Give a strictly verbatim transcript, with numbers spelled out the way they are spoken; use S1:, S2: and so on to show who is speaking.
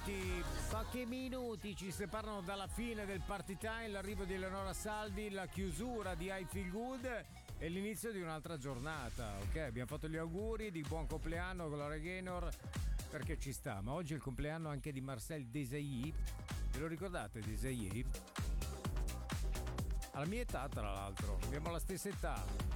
S1: minuti, pochi minuti ci separano dalla fine del party time, l'arrivo di Eleonora Salvi, la chiusura di I Feel Good e l'inizio di un'altra giornata. Ok, abbiamo fatto gli auguri di buon compleanno con la Regainor, perché ci sta, ma oggi è il compleanno anche di Marcel Desailly. Ve lo ricordate Desailly? Alla mia età, tra l'altro, abbiamo la stessa età.